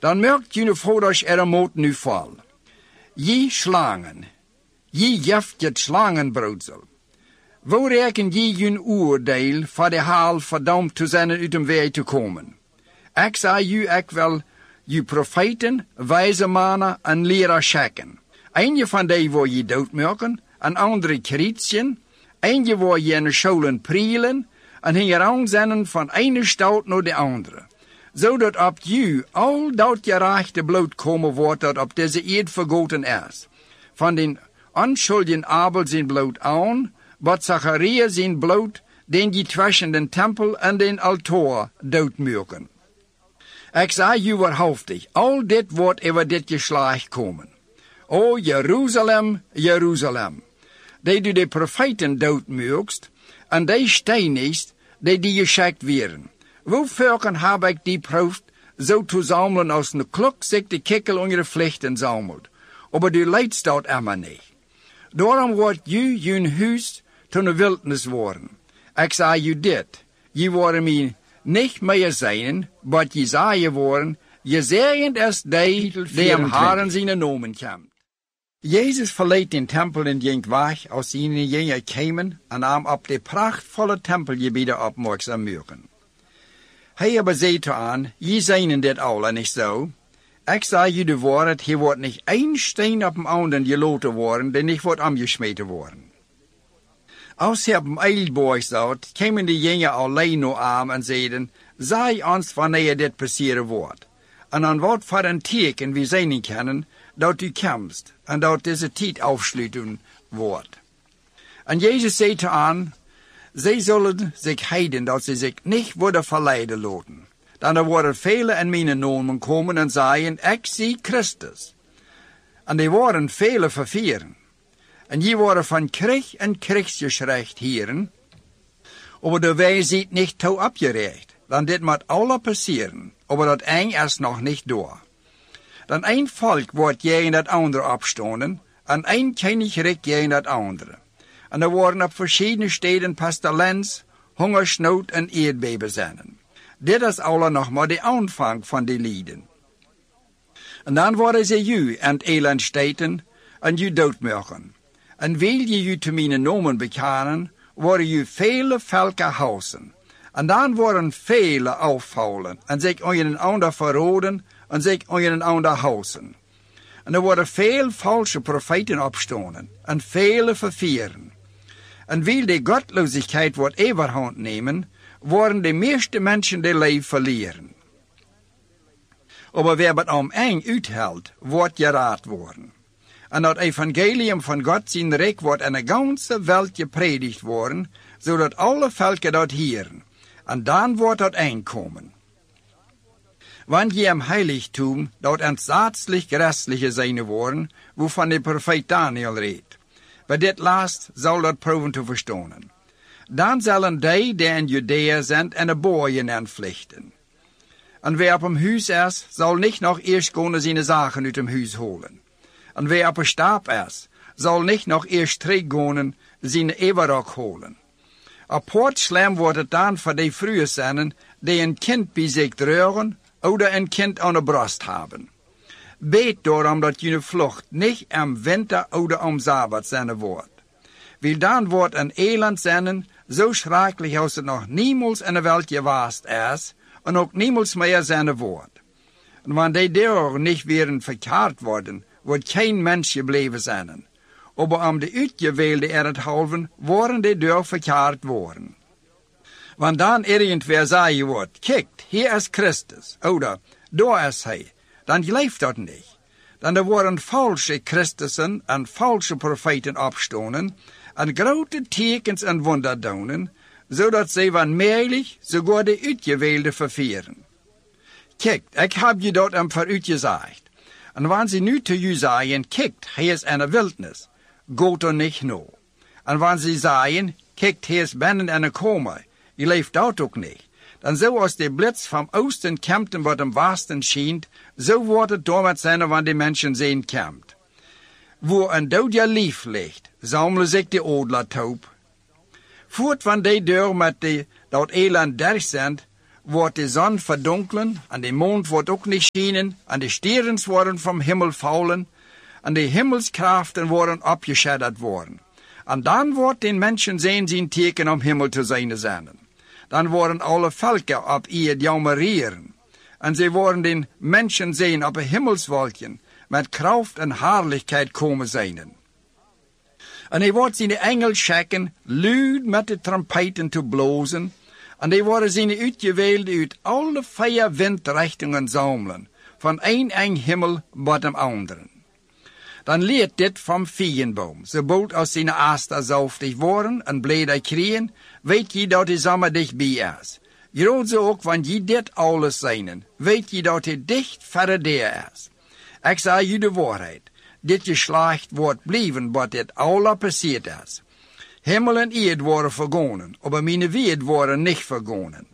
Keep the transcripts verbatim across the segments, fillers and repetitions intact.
Dan merkt jullie voordat er een moot nu val. Je slangen, je jeft het slangenbroedsel. Wo reken je je oordeel voor de haal verdampt te zijn uit hem weer te komen? Ik zei je ik wel, je profeten, wijze mannen en leraar checken. Eén van die wil je doodmerken, en andere krietsen. Eén wil je in de scholen prielen, en hingen zijn van ene stad naar de andere. Zodat op je al dat je rechte bloed komen wordt dat op deze eerd vergoten is. Van den onschuldigen Abel zijn bloed aan, wat Zacharia zijn bloed, den je tussen den tempel en den altaar doodmerken. Ik zei je waarhaftig, al dit wordt over dit geslacht komen. O Jeruzalem, Jeruzalem, die du de profeten doodmerkst, en die steinigst, die die geschikt werden. Hoe volken heb ik die proeft, zo te zamelen als een klok zich de kikkel onder de vlechten zamelt. Maar du leidst dat immer niet. Daarom wordt je je huis tot een wildnis worden. Ik zei je dit, je worden mij niet meer zijn, wat je zei worden, je zegend is die, die am Haren zijn nomen komt. Jezus verliet den tempel en ging weg als zijn jongeren kwamen en nam op de prachtvolle tempelgebieden opmerkzaam maken. Hij aber zei aan, je zijn dit alle niet zo. Ik zei je de woord, hier wordt niet één steen op een ander gelaten worden, die niet wordt omgesmeten worden. Als hij op een eilboog zat, kwamen de jongeren alleen nog aan en zeiden, zei ons wanneer dit passeren wordt. En aan wat voor een teken we zijn kunnen, dat u komst, en dat deze tijd afsluiten wordt. En Jezus zei aan, zij zullen zich heiden dat ze zich niet worden verleiden laten. Dan er worden velen in mijn naam komen en zeggen, ik zie Christus. En die worden velen vervieren. En die worden van krijg en krijgsgeschrecht hieren. Maar de wij ziet niet toe opgerecht. Dan dit moet alle passeren. Maar dat eng is nog niet door. Dan een volk wordt tegen dat andere opstonden. En een koninkrijk tegen dat andere. En er worden op verschillende steden pestilens, hongersnood en aardbeben zijn. Dit is alle nog maar de aanvang van die lieden. En dan worden ze u en het elend steten en u doodmerken. En wil je u te mijn nomen bekennen, worden u vele volken huizen. En dan worden vele afvallen en zich onder een ander verroden en zich onder een ander huizen. En er worden veel valse profeten opstonden en vele vervieren. En wil de godloosheid wordt overhand nemen, worden de meeste mensen de leven verliezen. Maar wie het om eng uithoudt, wordt geraad worden. En dat evangelium van God zijn rijk wordt in de ganse wereld gepredigd worden, zodat alle volken dat hieren. En dan wordt dat eindkomen. Want je im heiligtum dat entsatzlich gerestliche zijn worden, waarvan de profeet Daniel redt. Bij dit laatst zal dat proeven te verstaan. Dan zullen die die in Judea zijn en de boeien aanvlichten. En wie op een huis is, zal niet nog eerst gaan zijn zaken uit hem huis holen. En wie op een stap is, zal niet nog eerst teruggaan zijn everrok holen. Op poortslam wordt het dan voor die vroege zijn die een kind bij zich dragen, of een kind aan de borst hebben. Weet daarom dat je vlucht niet am winter of am Sabbat zijn wordt. Wil dan wordt een elend zijn, zo schrikkelijk als het nog niemals in de wereld geweest is, en ook niemals meer zijn wordt. En wanneer die deur niet weer verkeerd worden, wordt geen mens gebleven zijn. Maar om de uitgewählte er het halven, worden die deur verkeerd worden. Want dan irgendwer zeggen wordt, kijk, hier is Christus, oder, daar is hij, dan gelooft dat niet. Dan er worden valse Christussen en valse profeten opstonden, en grote tekens en wonderdoonen, zodat zij wanneerlijk sogar de uitgewählte vervieren. Kijk, ik heb je dat hem vooruitgezegd. En wanneer ze nu te u zeggen, kijk, hij is in de wildnis, gaat er niet no. En wanneer ze zeggen, kijk, hij is binnen in de kamer, je leeft dat ook niet. Dan zoals de blitz van oosten komt en wat am westen schijnt, zo wordt het door met zijn wanneer de mensen zien komt. Waar een dood lief ligt, zamelen zich de odler toe. Voort van die deur met de dat eland derg zijn, wordt de zon verdonkelen, en de mond wordt ook niet schijnen, en de sterren worden vom hemel vallen, en de hemelskrachten worden opgeschadderd worden. En dan wordt den mensen zijn zijn teken om hemel te zijn zenden. Dan worden alle volken op ihr jammerieren, en zij worden den mensen zijn op een hemelswolkje, met kracht en heerlijkheid komen zijn. En hij wordt zijn engel schikken, luid met de trompeten te blozen, en die worden zijn uitgewählt uit alle vier windrichtingen zamelen, van één eng hemel tot de anderen. Dan leert dit vom veenboom, sobald als zijn aster zalftig worden en bladeren kriegen, weet je dat de zomer dichtbij is. Groot zo ook, want je dit alles zijn, weet je dat hij dicht verder der is. Ik zeg je de waarheid, dit geslacht wordt blijven wat dit alle passiert is. Himmel en eerd worden vergonnen, aber mijn woord worden niet vergonnen.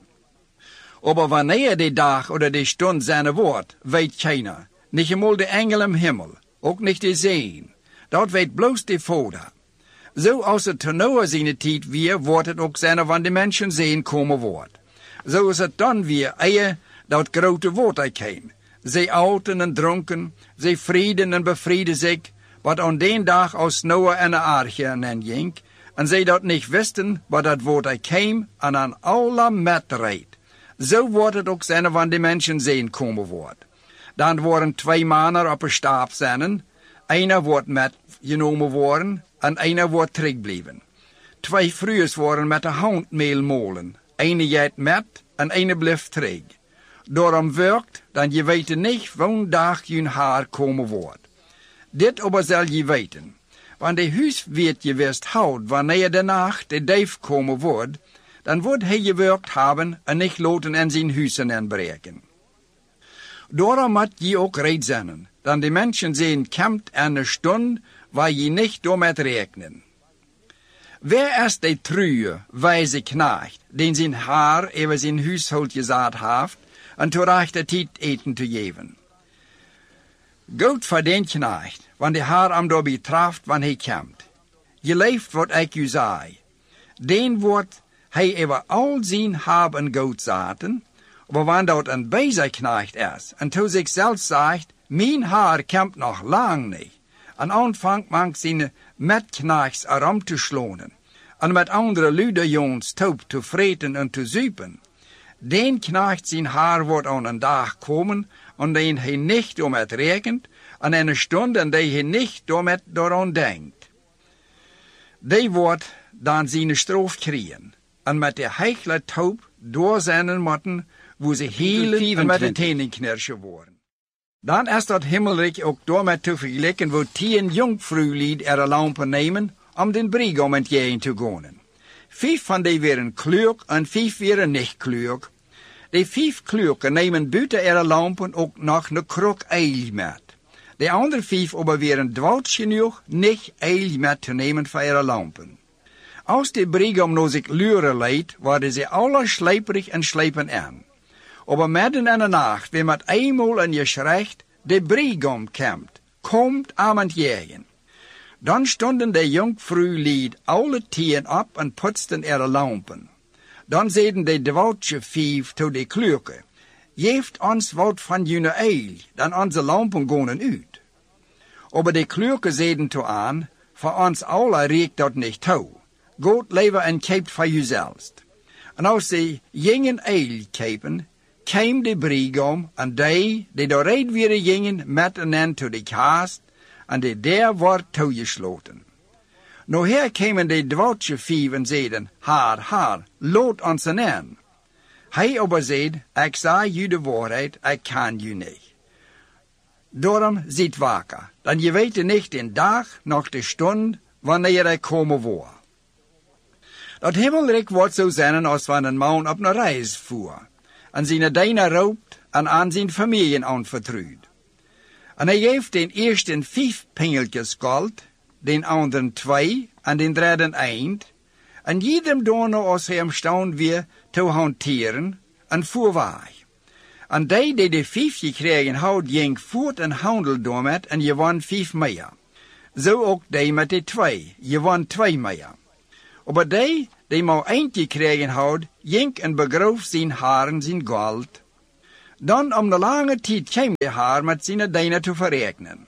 Aber wanneer die dag oder die stund zijn wordt, weet keiner, niet eenmaal de engel im hemel, ook niet de zee. Dat weet bloos de Vader. Zo als het te Noah zijn tijd weer, wordt het ook zijn van de mensen zeen komen wordt. Zo is het dan weer, eer dat grote water kwam. Zij outen en dronken, zij vrienden en bevrieden zich, wat aan den dag als Noah en de arche en ging, en zij dat niet wisten, wat dat water kwam en aan alle met reed. Zo wordt het ook zijn van de mensen zeen komen wordt. Dan worden twee mannen op een stap zijn, einer wordt met genomen worden en einer wordt terugbleven. Twee vrouwen worden met de houtmeel molen, ene jeet met en ene blijft terug. Daarom werkt, dan je weet niet wanneer dag je haar komen wordt. Dit aber zal je weten, want de huis wird je wist houd wanneer de nacht de duif komen wordt, dan wordt hij gewerkt hebben en niet loten en zijn huizen aanbreken. Daarom moet je ook reed zijn, dan de mensen zien komt aan de stund waar je niet door met rekenen. Wer is de truie, wijze knecht, den zijn haar over zijn huishoud gezaad heeft, en te rechter tijd eten te geven? Goed voor den knecht, want de haar am door betraft, wanneer hij komt. Je leeft wat ik u zei. Den wordt hij over al zijn haar en goed zaten, maar wanneer dat een bezigknecht is, en to zichzelf zegt, mijn haar komt nog lang niet, en aanvangt man zijn metknechts erom te slonen, en met andere luderjongens toop te vreten en te zuipen. Den knecht zijn haar wordt aan een dag komen, en den hij niet door met rekent, en een stund en die hij niet door met daaraan denkt. Die wordt dan zijn stroof krijgen, en met de heigle toop door zijn motten, wo ze heel en met de tenen knirschen worden. Dan is dat himmelrijk ook door met te vergelijken, wo tien jongvrouwlied er lampen nemen, om den brigom entgegen te gaan. Vijf van die waren kleurk en vijf waren niet kleurk. De vijf kleurken nemen buiten er lampen ook nog een krok eil met. De andere vijf aber waren dwouts genoeg niet eil met te nemen voor er lampen. Als de brigom no zich luren leidt, worden ze alle slijperig en slijpen aan. Aber midden in de nacht, wie met eenmaal en je schrecht, de brigom komt, komt aan het jagen. Dan stonden de jongvrouwlied alle tien op en putzten er lampen. Dan zeiden de dwoutje vijf tot de kleurke, geeft ons wat van jullie eil, dan onze lampen gaan uit. Aber de kleurke zeiden toe aan, voor ons alle reikt dat niet toe. Goed leven en keept voor jezelf. En als ze gingen eil kepen, kwam de brigom en die, die door reed weer gingen, met en en to de kast, en de der wordt toegesloten. Nou her kwamen de dwoutje vijf en zeiden, haar, haar, lood ons en en. Hij aber zeid, ik zei u de waarheid, ik kan u niet. Daarom zit wakker, dan je weet niet de dag, nog de stund, wanneer hij komen wordt. Dat himmelrijk wordt zo zijn als van een man op een reis voer, en zijn dijnen roopt en aan zijn familie aanvertrouwt. En hij geeft den eersten vijf pingeltjes goud, den anderen twee en den derde eind, en jedem dono als hij hem staan weer te hanteren en voorwaar. En die die de vijf gekregen had, ging voort en handel door met en je won vijf meer. Zo ook die met de twee, je won twee meer. Aber die die maar eentje kregen had, ging en begroof zijn haren zijn goud. Dan om de lange tijd kwam de haar met zijn dijnen te verrekenen.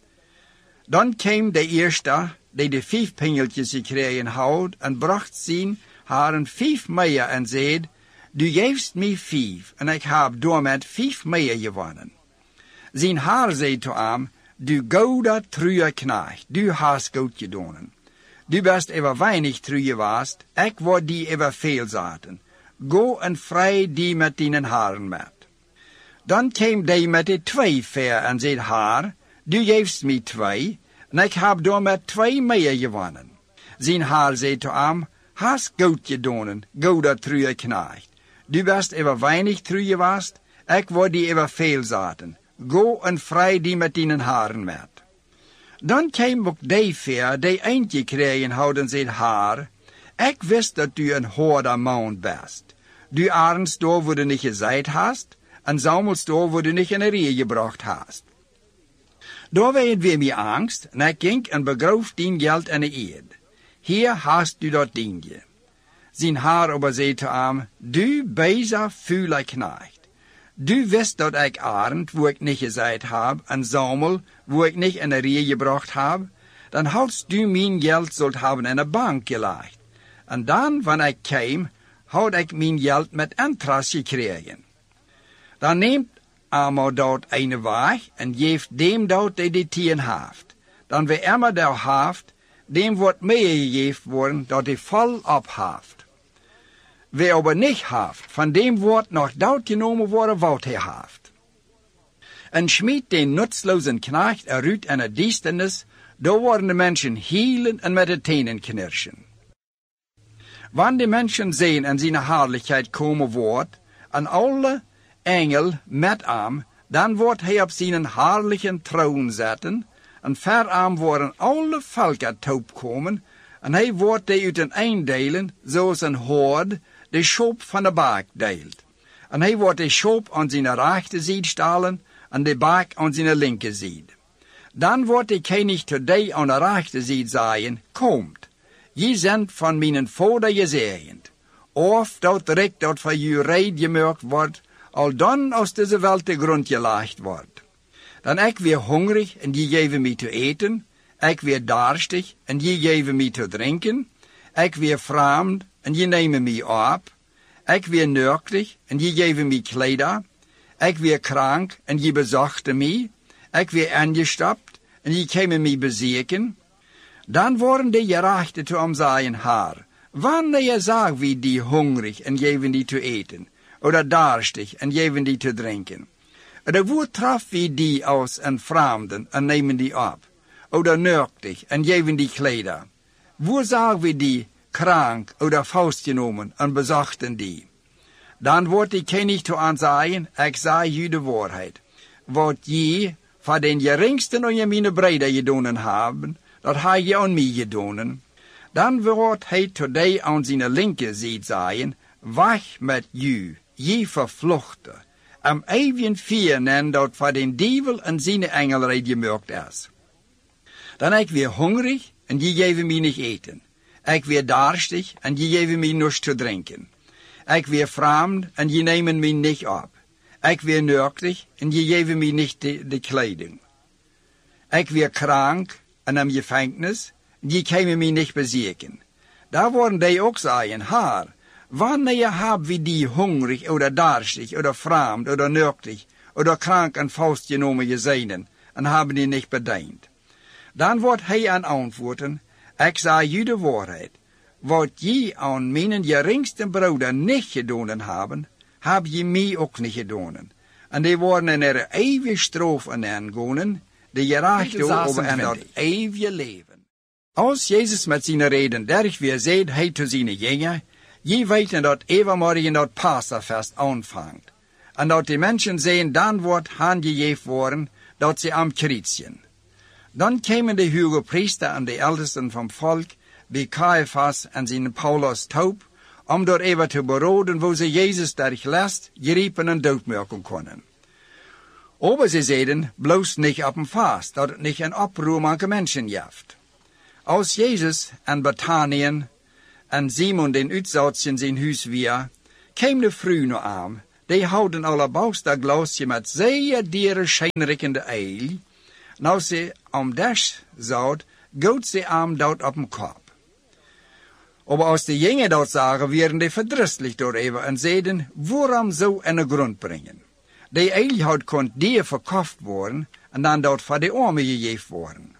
Dan kwam de eerste, die de vijf pengeltjes gekregen had, en bracht zijn haren vijf meer en zei, du geeft mij vijf, en ik heb daarmet vijf meer gewonnen. Zijn haar zei te hem, du goude trouwe knecht, du hast goed gedaan. Du best even weinig trouwe was, ik word die even veel zaten. Go en vrij die met die haren met. Dan kwam die met de twee ver en zei haar, du geeft mij twee, en ik heb daarmet twee meer gewonnen. Zijn haar zei te hem, hast goed gedaan, goude trouwe knecht. Du best even weinig trouwe was, ik word die even veel zaten. Go en vrij die met die haren met. Dan kwam ook die ver, die eentje kregen houden zei haar, ik wist dat du een harde man best. Du arends door wo du niet gezegd hast, en zoumels door wo du niet in de ree gebracht hast. Daar werd weer mij angst, en ik ging en begroof dien geld in de eed. Hier hast du dat dingje. Zijn haar aber zei te hem, du bezer vuile knecht. Du wist dat ik arend, wo ik niet gezegd heb, en zoumel, wo ik niet in de ree gebracht heb, dan hadst du mijn geld zult hebben in de bank gelegd. En dan, wanneer ik kwam, had ik mijn geld met interest gekregen. Dan neemt eenmaal dat ene weg en geeft dem dat die die tien heeft. Dan wie immer dat heeft, dem wordt meer gegeven worden dat hij vol op heeft. Wie aber niet heeft, van dem wordt nog dat genomen worden wat hij heeft. En schmiet den nutzlozen knecht eruit in het duisternis, daar worden de mensen hielen en met de tenen knirschen. Wanneer de mensen zien en zijn herrlijkheid komen wordt, en alle engel met hem, dan wordt hij op zijn herrlijke troon zetten, en ver hem worden alle volken toop komen, en hij wordt die uit een eindelen, zoals een hoord, de schop van de baak deelt. En hij wordt de schop aan zijn rechterzijde stellen, en de baak aan zijn linkerzijde. Dan wordt de koning tot die aan de rechterzijde zeggen, komt, je zendt van mijn vader gezegend, of dat recht dat voor je reed gemerkt wordt, al dan als deze welt de grond gelegd wordt. Dan ik weer hongerig en je geven mij te eten, ik weer darstig en je geven mij te drinken, ik weer vreemd en je nemen mij op, ik weer nörklich en je geven mij kleider, ik weer krank en je bezochte mij, ik weer angestapt en je komen mij bezieken. Dan worden de gerechten te hem zeggen haar, wanneer zag wie die hongerig en geven die te eten, oder darstig en geven die te drinken. Oder wo traf wie die aus en vreemden en nemen die op, oder nörklich en geven die kleider. Wo zag wie die krank oder vastgenomen en bezochten die. Dan wordt die koning te aan zeggen, ik zei u de waarheid. Wat je voor den geringsten onder mijn breder gedaan hebben, dat hij je aan mij gedaan. Dan wordt hij tot die aan zijn linkerzijde zeggen, weg met u, je vervluchte, am eeuwigen vieren dat voor den duivel en zijn engelrijd gemerkt is. Dan ik weer hongerig en je geven mij niet eten. Ik weer darstig en je geven mij niets te drinken. Ik weer vreemd en je nemen mij niet op. Ik weer nörklich en je geven mij niet de, de kleding. Ik weer krank en am gevangenis en je komen mij niet bezieken. Daar worden die ook zeggen, haar, wanneer hebben we die hungrig oder darstig oder vreemd oder nörklich oder krank en vastgenomen gezien en hebben die niet bediend. Dan wordt hij aan antwoorden, ik zei u de waarheid. Wat je aan mijn geringste broeder niet gedaan hebben, heb je mij ook niet gedaan. En die worden in er eeuwige straf aan aangaan, de gerechte over en dat eeuwige leven. Als Jezus met zijn reden derg weer zei hij te zijn jingen, je weten dat evenmorgen dat Pasafest aanvangt. En dat die mensen zien, dan wordt aangegeven worden, dat ze am kritsen. Dan kwamen de hoge priester en de ältesten van volk bij Caiaphas en zijn Paulus taub, om door even te beraden wo ze Jezus derg last, geriepen en doodmerken konden. Aber ze zeiden, bloos niet op een vast, dat het niet een oproer manke mensen jaft. Als Jezus en Bethanien en Simon den uitzatsen zijn huis weer, kwam de vrouw naar aan. Die houden alabaster glasje met zeer dure schijnrikkende eil. En als ze om das zout, gooit ze aan dat op een kop. Aber als de jongen dat zagen, werden die verdrießlich daarover en zeiden, waarom zo in de grond brengen? Die eil had kon die verkocht worden en dan dat voor de armen gegeven worden.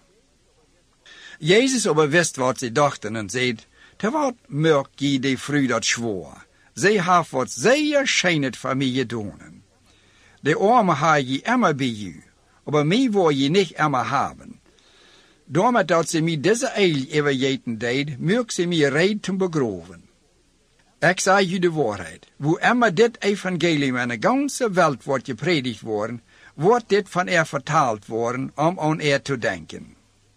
Jezus aber wist wat ze dachten en zei, te wat merk je die vrouw dat zwoer? Zij heeft wat zeer schijnend voor mij gedaan. De armen ha je immer bij u, aber mij wil je niet immer hebben. Daarom dat ze mij deze eil overgeten deed, merk ze mij reed te begroven. Ik zei u de waarheid, wo immer dit evangelium in de ganze wereld wordt gepredigt worden, wordt dit van er vertaald worden om aan er te denken.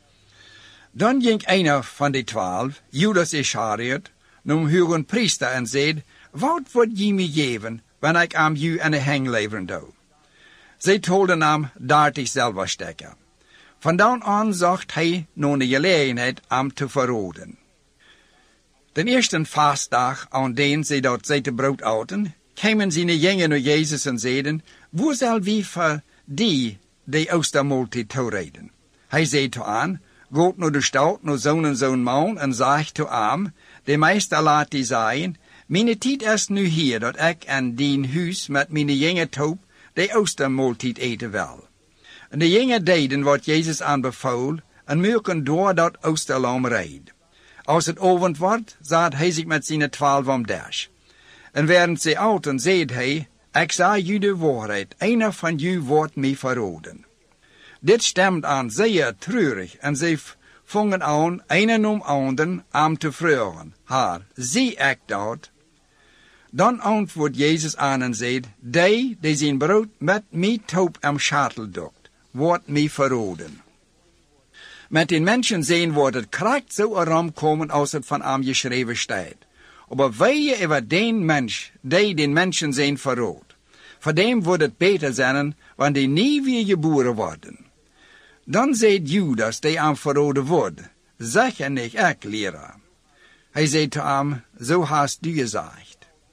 Dan ging einer van de twaalf, Judas Iscariot, naar hun priester en zei, wat wordt je mij geven, wanneer ik aan u aan de heng leveren doe? Zij tolden hem dertig zilverstekken. Van dan aan zocht hij naar de gelegenheid om te verroden. Den eerste vastdag, aan den zij dat zette brood aten, kwamen zijn jongen naar Jezus en zeiden, hoe zal wie voor die de oostermaaltijd toereden? Hij zei toe aan, gaat naar de stad, naar zo'n en zo'n man, en zegt toe aan, de meester laat die zeggen, mijn tijd is nu hier, dat ik in dien huis met mijn jongen toop de oostermaaltijd eten wil. En de jongen deden wat Jezus aanbevoel, en merken door dat oosterlam reed. Als het avond wordt, zat hij zich met zijn twaalf om dash. En während ze aten, zei hij, ik zei u de waarheid, einer van u wordt mij verraden. Dit stemt aan zeer treurig, en ze vangen aan, een om anderen, om te vragen, haar, zie ik dat? Dan antwoordt Jezus aan en zei, die, die zijn brood met mij toop am schatel dokt, wordt mij verraden. Met den Menschen sehen wordt het kracht zo erom komen als het van hem geschreven staat. Aber wehe over den Mensch, die den Menschen zijn verraadt. Voor dem wordt het beter zijn, wanneer die nie weer geboren worden. Dan zei Judas, die aan verraden wordt, zeg en niet ik, leraar. Hij zei te hem, zo hast du gezegd.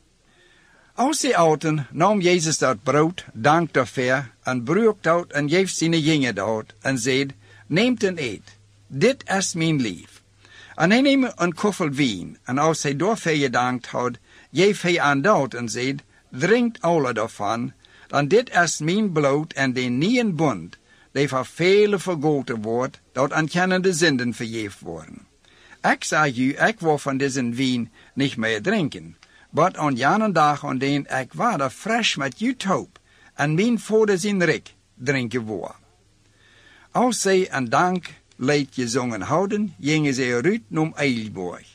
Als ze aten, nam Jezus dat brood, dank daarvoor, en broek dat en geef zijn jongen dat, en zei, neemt en eet, dit is mijn lief. En hij neemt een koffel wien, en als hij daarvoor gedankt had, geef hij aan dat en zei, drinkt alle daarvan, dan dit is mijn bloed en de nieuwe bond, die voor vele vergoten wordt, dat aan kennende zinden vergeefd worden. Ik zeg u, ik wil van deze wien niet meer drinken, maar aan jenen dag aan den ik water fresh met u toop, en mijn vader zijn rik drinken wil. Als zij een dank leed gezongen houden, gingen zij eruit naar Eilborg.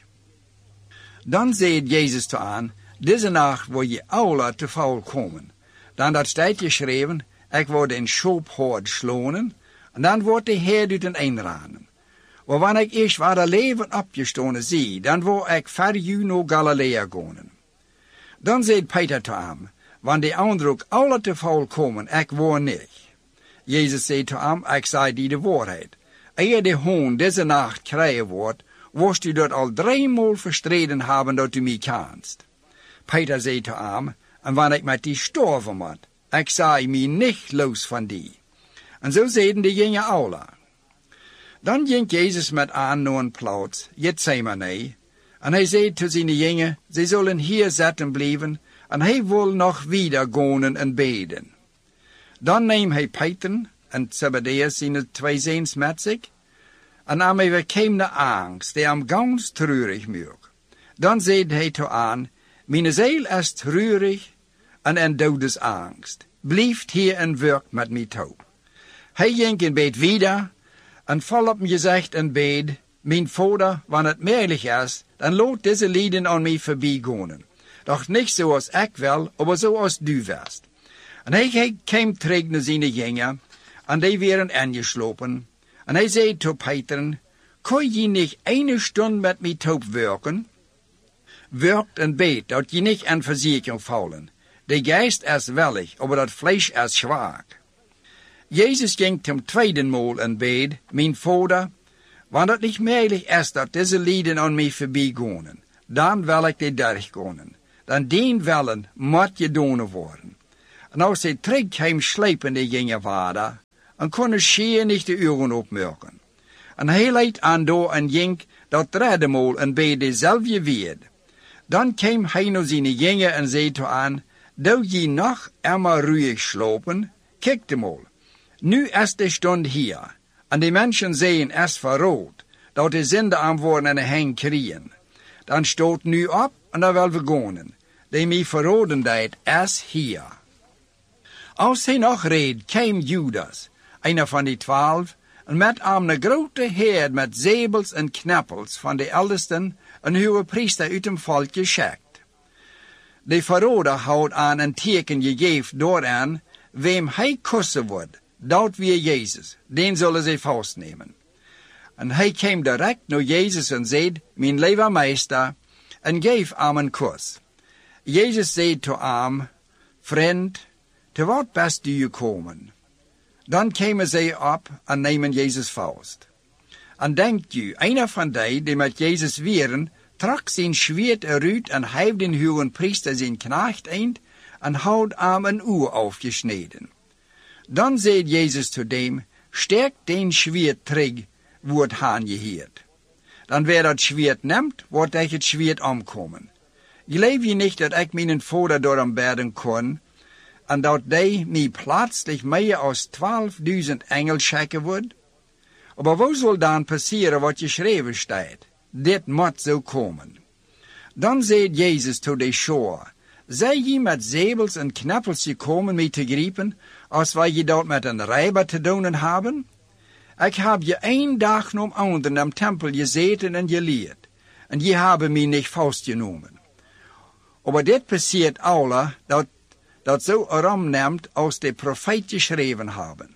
Dan zei Jezus te aan, deze nacht wil je alle te val komen. Dan dat staat geschreven, ik word een schoophoord slonen, en dan wordt de herd uit een einranen. Maar wanneer ik eerst waar de leven opgestonen zie, dan wil ik ver u naar Galilea gaan. Dan zei Peter te hem, wanneer de anderen ook alle te val komen, ik wil niet. Jezus zei te hem, ik zei die de waarheid. Eer de hoon deze nacht krijgen wordt, worst u dat al driemaal verstreden hebben dat u mij kent. Peter zei te hem, en wanneer ik met die storven moet, ik zei mij niet los van die. En zo zeiden de jongen alle. Dan ging Jezus met aan naar een plaats, Gethsemane, en hij zei te zijn jongen, ze zullen hier zitten blijven, en hij wil nog wieder gaan en beden. Dan neemt hij Peter en Zebedeus zijn twee zoons met zich, en nam hij kwam de angst, die hem ganz treurig maakt. Dan zei hij te aan, mijn ziel is treurig en in dodesangst. Blijft hier en werkt met mij toe. Hij ging in bed wieder, en vol op hem gezegd en bed, mijn vader, wanneer het mogelijk is, dan laat deze lieden aan mij voorbij gaan. Doch niet zoals ik wil, maar zoals du wirst. En hij kwam terug naar zijn jongen, en die werden ingeslopen. En hij zei tot Peter, kon je niet een stund met mij toe werken? Werkt en beet, dat je niet in verzekering vallen. De geest is willig, maar dat vlees is zwak. Jezus ging ten tweede maal en beet, mijn vader, want het niet mogelijk is dat deze lieden aan mij voorbij gaan. dan wil ik die durchkomen. Dan dien willen moet je doen worden. En als hij terugkwam slepende gingen vader, en kon er schier niet de ogen opmerken. En hij leidt aan door en ging dat derde maal en bij dezelfde weer. Dan kwam hij naar zijn gingen en zei toe aan, doe je nog eenmaal ruhig slopen? Kijk de maal. Nu is de stond hier. En de mensen zeiden es verrood, dat de zinde aan worden en heen krieën. Dan stoot nu op en dan wil we gaan. De mij verroden deed is hier. Als hij nog reed, kwam Judas, een van die twaalf, en met hem een grote herd met zebels en knappels van de eldesten en hoge priester uit hem volk geschikt. De verroder houdt aan een teken gegeven door aan, wem hij kussen wordt, dat weer Jezus, den zullen ze vastnemen. En hij kwam direct naar Jezus en zei, mijn lieve meester, en geef hem een kus. Jezus zei tot hem, vriend, te wat best du gekomen? Dan kwamen zij op en nemen Jezus vast. En denkt u, een van die, die met Jezus wieren, trok zijn zwaard eruit en heeft den hoge priester zijn knecht eind en houdt hem een oor afgesneden. Dan zei Jezus tot hem, steek den zwaard terug, wordt aangeheerd. Dan weer dat zwaard neemt, wordt hij het zwaard omkomen. Geloof je niet dat ik mijn vader door hem bidden kon, en dat hij mij plötzlich meer als twaalfduizend engel schikken wordt? Maar wat zal dan passeren wat geschreven staat? Dit moet zo komen. Dan zei Jezus tot de schar, zij je met zebels en knappels gekomen mee te griepen, als wij je dat met een rijber te doen hebben? Ik heb je één dag om anderen am tempel gezeten en geleerd, en je hebben mij niet vastgenomen. Maar dit passiert alle, dat, dat zo erom neemt als de profeet geschreven hebben.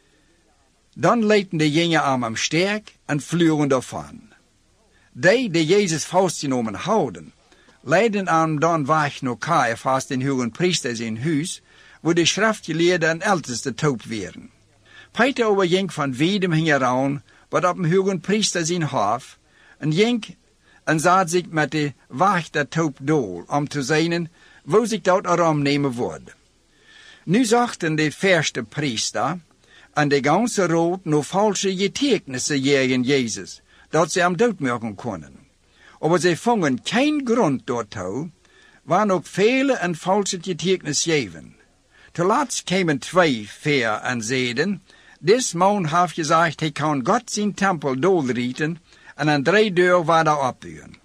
Dan leidden de jongen aan hem sterk en vlogen daarvan. Die, die Jezus vastgenomen houden, leidden hem dan weg naar Caiaphas, den hoge priester in huis, waar de schriftgeleerden en älteste toop waren. Peter over ging van Wiedem hing eraan, wat op een hoge priester zijn hof, en ging en zat zich met de wacht der toop dool, om te zien, wo zich dat erom nemen wordt. Nu zochten de verste priester en de ganse rood nog valse getekenissen tegen Jezus, dat ze hem doodmaken konden. Maar ze vonden geen grond daartoe, waar nog vele en valse getekenissen geven. Te laatst kwamen twee ver en zeiden, Dis man heeft gezegd, hij kan God zijn tempel doorrieten, en een drie deur waar daar opburen.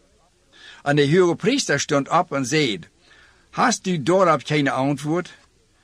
En de hoge priester stond op en zei, Hast u daarop geen antwoord?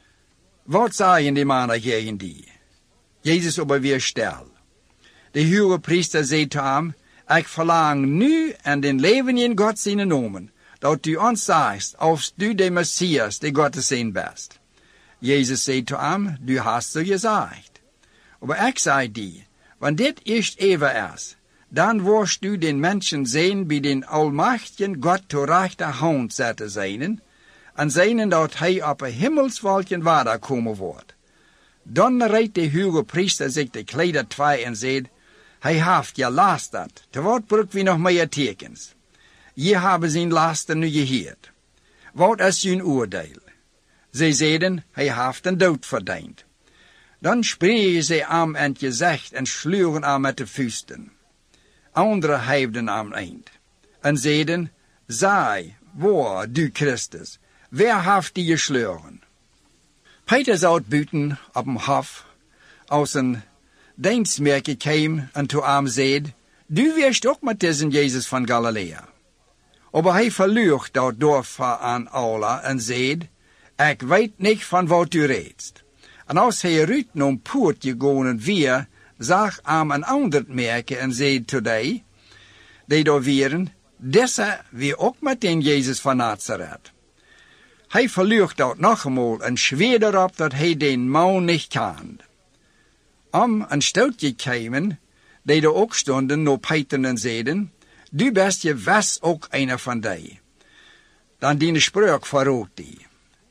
Wat zeiden die mannen tegen die? Jezus aber weer stil. De hoge priester zei tot hem, Ik verlang nu en den leven in God zijn nomen, dat u ons zegt, of du de Messias, de God te zijn best. Jezus zei tot hem, du hast zo gezegd. Maar ik zei die, want dit eerst even is, dan worst u den mensen zijn bij den almachtigen God te rechter hand zetten zijn, en zijn dat hij op een hemelswolkje water komen wordt. Dan reidt de hoge priester zich de kleider twee en zei, hij heeft je lasterd, te wat broek wie nog meer tekens. Je hebben zijn lasten nu geheerd. Wat is zijn oordeel? Zij zeiden, hij heeft een dood verdiend. Dan spreken ze hem en gezicht en sluwen hem met de vuisten. Anderen heefden hem eind. En zeiden, zij, waar, du Christus, wer heeft die gesloren? Peter zou het buiten op een hof, als een dienstmerke kwam en toe hem zei, du wirst ook met deze Jezus van Galilea. Maar hij verlucht dat dorp aan alle en zei, ik weet niet van wat u reedst. En als hij eruit naar een poort gegaan weer, zag hem een ander merke en zei tot die, die daar waren, deze weer ook met den Jezus van Nazareth. Hij verlucht dat nog eenmaal en zweer erop dat hij den man niet kende. Om een stootje kwamen, die er ook stonden, naar Peter en zeiden, du best je was ook een van die. Dan die spreuk verrood die.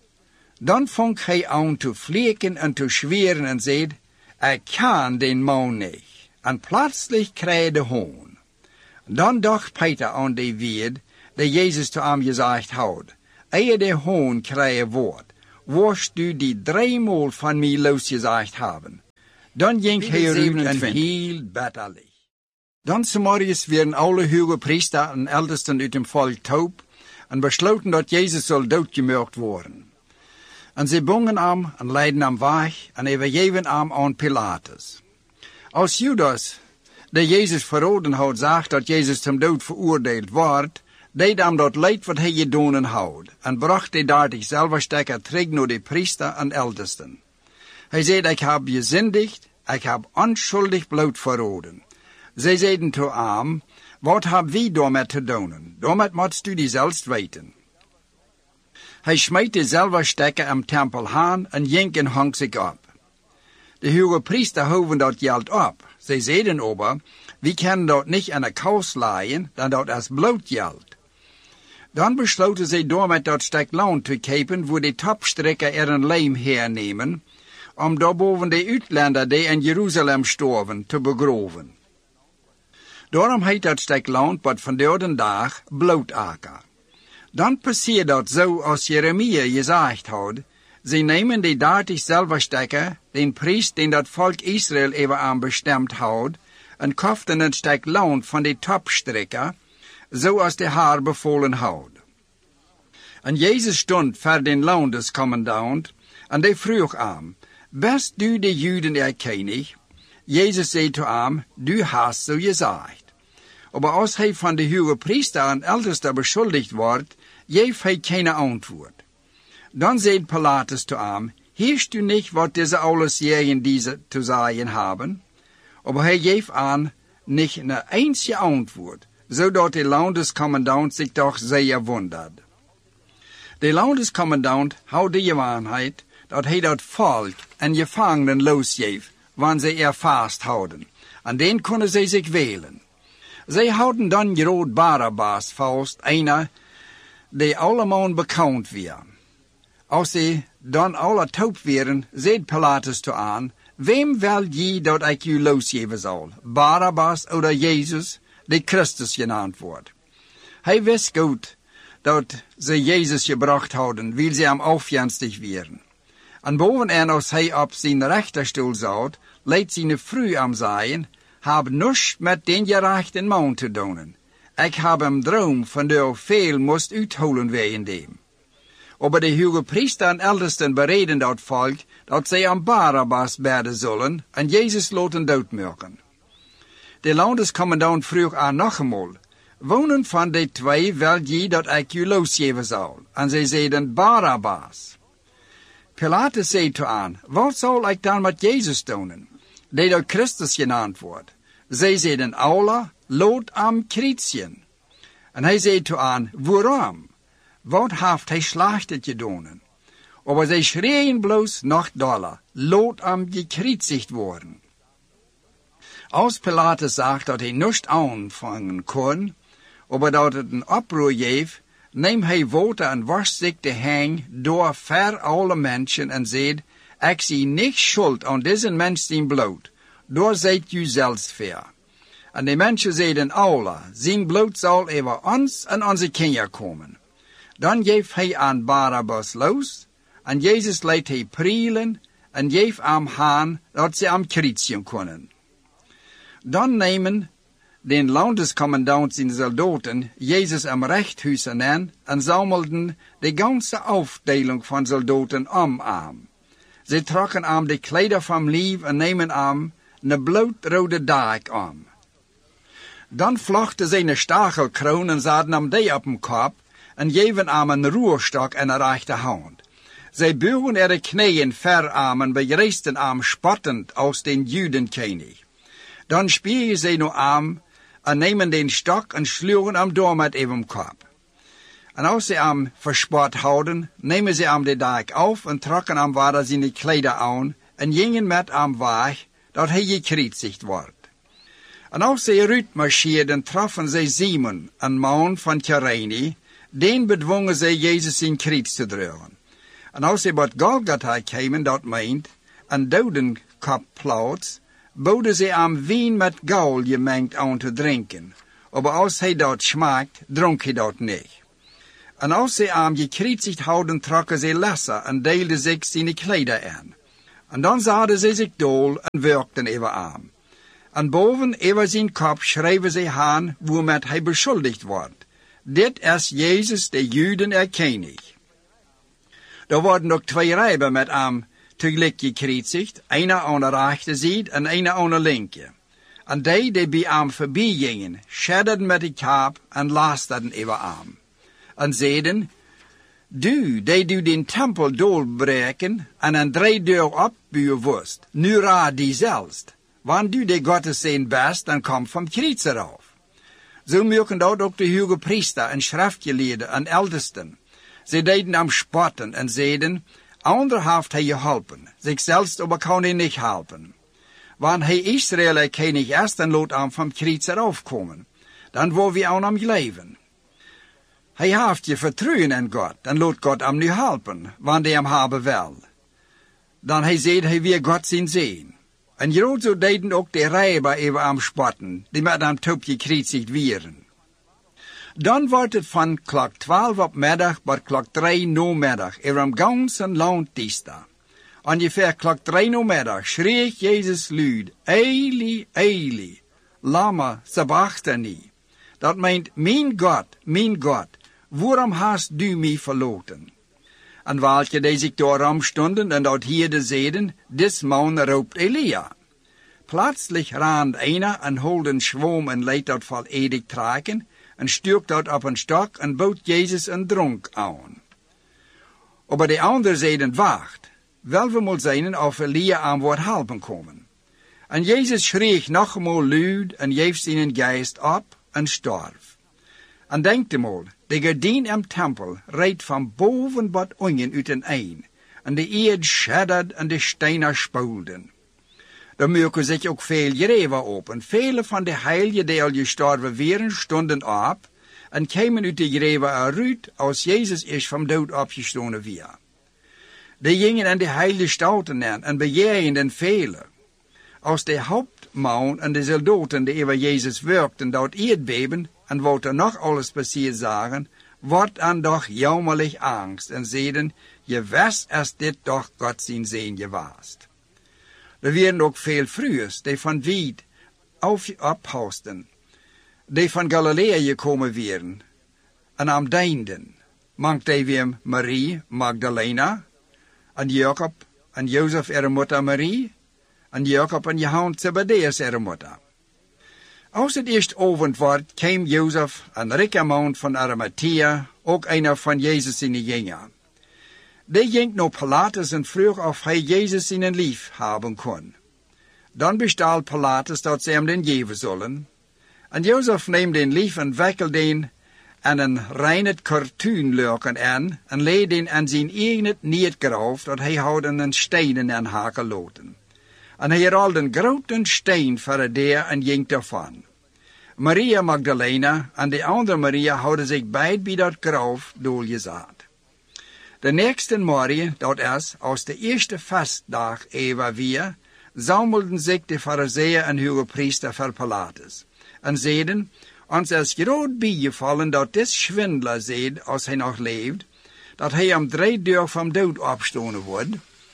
Dan vond hij aan te vliegen en te zweren en zei, ik kan den man niet. En plötzlich kreeg de hoon. Dan dacht Peter aan die weerd, de Jezus te am gezegd had, eer de hoon krijgen wordt, worst du die driemaal van mij losgezegd hebben. Dan ging hij uit en hield bitterlijk. Dan s'morgens werden alle hoge priester en ältesten uit het volk taub en besloten dat Jezus zal doodgemoord worden. En ze bongen hem en leidden hem weg en overgeven hem aan Pilatus. Als Judas, de Jezus verraden had, zag dat Jezus ten dood veroordeeld wordt, deed hem dat leid wat hij gedaan had en bracht de dertig zilverstekken terug naar de priester en ältesten. Hij zei, ik heb gezondigd, ik heb onschuldig bloed verraden. Zij zeiden te hem, wat hebben wij daarmee te doen? Daarmee moet u die zelfs weten. Hij smeet de zilverstekken am tempel aan en ging en hang zich op. De hoge priester houden dat geld op. Zij zeiden aber, we kunnen dat niet aan de kous leien, dan dat als bloedgeld. Dan besloten zij daarmee dat stuk land te kopen, waar de topstrekker er een leem hernemen, om daarboven de uitlander die in Jeruzalem storven te begroven. Daarom heet dat stuk land wat vandaag de dag bloedaker. Dan passeert dat zo als Jeremia gezegd had, ze nemen de dertig zilverstekken, den priest den dat volk Israël even aan bestemd had, en koften een stuk land van de topstrekker, zoals de Heer bevolen had. En Jezus stond voor den landescommandant, en die vroeg hem, best du de Juden erkennen? Jezus zei te hem, du hast zo gezegd. Maar als hij van de hoge priester en älteste beschuldigd wordt, geeft hij geen antwoord. Dan zei Pilatus te hem, heerst u niet wat deze alles jaren deze te zeggen hebben? Maar hij geeft aan niet een enkele antwoord, zodat de landescommandant zich toch zeer wondert. De landescommandant houdt de gewaarheid dat hij dat volk en gevangenen losgeeft, wanneer ze er vasthouden, en dan kunnen zij zich welen. Zij houden dan groot Barabbas vast, einer die allemaal bekend weer. Als ze dan alle taub wären, zei Pilatus te aan, wem wil je dat ik u losgeven zal, Barabbas of Jezus, die Christus genaamd wordt? Hij wist goed dat ze Jezus gebracht hadden, wil ze hem afjenstig wären. En bovenaan als hij op zijn rechterstoel zat, leidt zijn vrouw hem zeggen, heb niets met den gerechten man te doen. Ik heb een droom van de veel moest uitholen wegen dem. Maar de hoge priester en ältesten bereden dat volk, dat zij aan Barabbas berden zullen en Jezus laten doodmaken. De landescommandant vroeg aan nog eenmaal, wonen van de twee wil je dat ik u losgeven zal? En zij zeiden Barabbas. Pilatus zei te aan, wat zal ik dan met Jezus doen, die door Christus genaamd wordt? Zij zeiden Allah, laat hem kruisen. En hij zei te aan, waarom? Wat heeft hij slachtig gedaan? Maar zij schreeuwen bloos nog doller, laat hem gekruisigd worden. Als Pilatus zag dat hij niets aanvangen kon, maar dat het een oproer geeft, neemt hij water en wast zich de hang door ver alle mensen en zegt, ik zie niet schuld aan deze mens zijn bloed, door zijt u zelfs ver. En de mensen zeiden Allah, zijn bloed zal over ons en onze kinderen komen. Dan geeft hij aan Barabbas los, en Jezus leidt hij prielen, en geeft hem aan dat ze hem kruisen kunnen. Dan nemen de landescommandant zijn soldaten Jezus am rechthuis aan en zammelden de ganze afdeling van soldaten om hem. Ze trokken hem de kleider van lief en nemen hem een bloedrode daak om. Dan vlochten ze een stachelkroon en zaten hem die op hem kop en geven hem een roerstok en een rechterhand. Zij buigen er de knieën ver aan en begresten hem spottend als den Judenkönig. Dan spieren ze nu hem en nemen den stok en slugen hem door met even kop. En als ze hem verspot houden, nemen ze hem de daak af en trokken hem waar zijn kleider aan en gingen met hem weg, dat hij gekruisigd wordt. En als ze eruit marcheerden, troffen ze Simon, een man van Kyrene, den bedwongen ze Jezus in kruis te dragen. En als ze bij Golgotha kwamen, dat meent, een dodenkopplaats, boden ze hem wien met gaul gemengd aan te drinken, aber als hij dat schmaakt, dronk hij dat niet. En als zij hem gekreuzigd hadden, trokken zij lessen en deelden zich zijn klederen aan. En dan zaten zij zich dol en werkten over hem. En boven over zijn kop schreven zij aan waarmee hij beschuldigd wordt. Dit is Jezus, de Juden erkenning. Er worden ook twee rijben met hem tegelijk gekreuzigd, einer aan de rechterzijde en einer aan de linker. En die die bij hem voorbij gingen, schedderden met de kap en lasterden over hem. En zeiden, du, die du den tempel doorbreken en een drie deur opbouwen worst, nu raad die zelfst. Want du de Gottes zijn best, dan kom vom kreuzer af. Zo merken dat ook de hoge priester en schriftgeleerden en ältesten. Ze deden hem spotten en zeiden, ander heeft hij geholpen, zichzelfs aber kan hij niet helpen. Want hij Israël erkennig is, dan laat hem vom kreuzer afkomen. Dan wil we aan hem leven. Hij heeft je vertrouwen in God, dan laat God hem nu helpen, want hij hem hebben wil. Dan hij zegt, hij weer God zien zien. En groot zo deden ook de rijber over hem spotten, die met hem top gekreuzigd werden. Dan wordt het van klok twaalf op middag tot klok drie namiddag over hem ganzen land diesta. Ongeveer klok drie namiddag schreef Jezus luid, Eli, Eli, lama sabachthani. Dat meint, mijn God, mijn God, waarom hast du mij verloten? En welke die zich daarom stonden en dat hier zeiden, dis man roept Elia. Plötzlich rand einer en holde een schwom en leed dat vol edig traken, en stuurt dat op een stok en bood Jezus een dronk aan. Aber de ander zeiden, wacht, wel we moet zijn of Elia aan wordt helpen komen. En Jezus schreef nog eenmaal luid en geeft zijn geest op en storf. En denkt eenmaal, de gordijn im tempel reed van boven wat ongen uit een een, en de eerd schedderd en de stenen spoelden. Er merken zich ook veel greven op, en vele van de heiligen die al gestorven waren, stonden op, en kwamen uit de greven eruit, als Jezus is van dood opgestonden weer. Die gingen aan de heilige stouten aan, en bejaagden vele. Als de hoofdman en de soldaten die over Jezus werkten, dat eerdbeben, en wat er nog alles passiert zagen, wordt dan doch jammerlich angst, en zeiden, je wist als dit toch God zijn zeen gewaast. Er werden ook veel vroegers, die van wied ophausten, die van Galilea gekomen waren, en am deinden. Mank die weer Marie Magdalena, en Jacob, en Jozef ihre moeder Marie, en Jacob en Johannes Zebedeus ihre moeder. Als het eerst avond wordt, kwam Jozef, een rijke man van Arimathea, ook einer van Jezus in de jingen. Die ging naar Pilatus en vroeg of hij Jezus in een lief hebben kon. Dan bestal Pilatus dat ze hem den geven zullen. En Jozef neemt den lief en wikkelde den aan een reinet kartuunlurken aan en leed den aan zijn eigen neergraaf dat hij houden een steinen aan haken loten. En hij rolde een grote steen voor de en ging daarvan. Maria Magdalena en de andere Maria houden zich beid bij dat graf doorgezet. De nächste morgen, dat is, als de eerste vastdag even weer, zammelden zich de fariseeën en hogepriester voor Pilatus. En zeiden, ons is groot bijgevallen dat dit schwindler zegt, als hij nog leeft, dat hij om drie deur van dood opstonen wordt.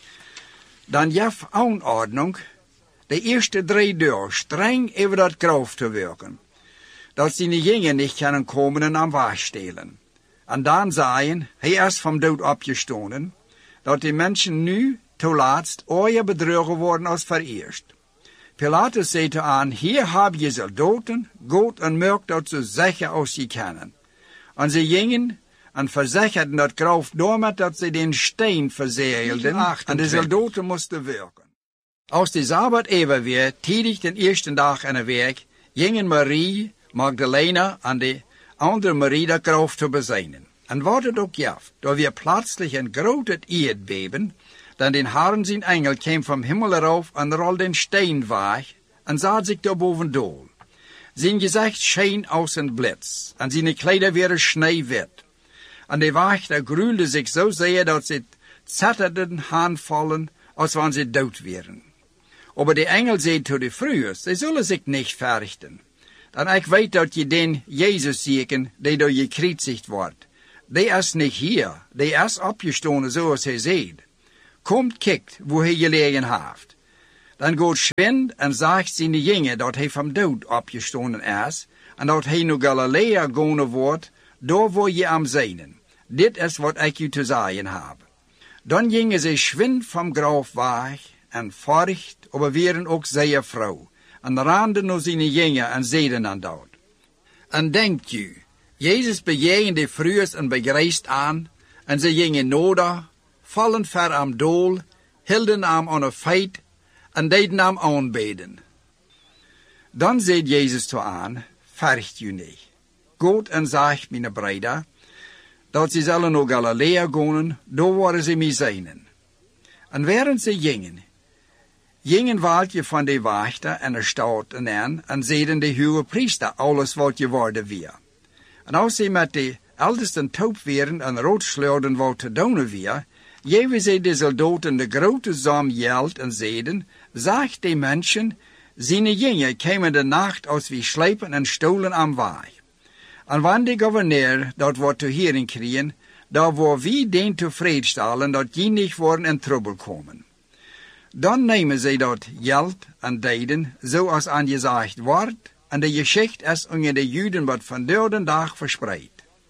Dan jef aanordnung, de eerste drie deur streng over dat graf te werken, dat ze niet gingen niet kunnen komen en aan wegstelen. En dan zeiden, hij is van dood opgestonden, dat die mensen nu toelaatst ooit bedrogen worden als vereerst. Pilatus zei aan, hier heb je soldaten, goed en merk dat ze zeggen als ze kennen. En ze gingen en verzekerden dat graf doormet dat ze den steen verzeilden en de soldaten moesten werken. Als de Sabbat even weer, tiedig den eerste dag in de week, gingen Marie, Magdalena en de andere Marie dat graf te bezijnen. En wat het ook jaft, door weer plötzlich een groot eerdbeben, dan den Herren zijn engel kwam vom Himmel eraf en rolde den steen weg en zat zich daarboven dool. Zijn gezicht scheen als een blitz en zijn kleider werden sneeuwwit. En de wachter gruwelde zich zo zeer dat ze zetterden aanvallen als wanneer ze dood wären. Aber de engel zei tot de vrouwen, ze zullen zich niet verrichten. Dan ik weet dat je den Jezus zieken, die door je gekruisigd wordt. Die is niet hier, die is opgestonden zoals hij zei. Komt, kijkt, wo hij gelegen heeft. Dan gaat Schwind en zegt zijn jongen dat hij van dood opgestonden is, en dat hij naar Galilea gaan wordt, daar waar je am zijn. Dit is wat ik u te zeggen heb. Dan gingen ze schwind van graf weg, en fort, aber waren ook zeer vrouw, en randen naar zijn jongen en zeiden aan dat. En denkt u, Jezus bejegende vroegers en begrijst aan, en ze gingen nodig, vallen ver am dool, hielden am aan een feit, en deden am aanbeden. Dan zei Jezus toe aan, vergt u niet. Goed en zegt, mijn broeder, dat ze zullen naar Galilea gaan, daar worden ze mee zijn. En während ze gingen, gingen welke van de wachter en de stouten aan, en zeiden de hoge priester alles wat je worden weer. En als ze met de ältesten taub waren en roodschleurden wat te doen weer, geven ze de soldaten de grote som geld en zeiden, zeg de mensen, zijn jongen kwamen de nacht als we slepen en stolen am weg. En wanneer de gouverneur dat wat te horen kregen, dan waar wie den tevreden stellen dat die niet worden in trouble komen. Dan nemen ze dat geld en deden, zoals aangezegd wordt, en de geschichte is onder de Juden wat van de dag verspreid.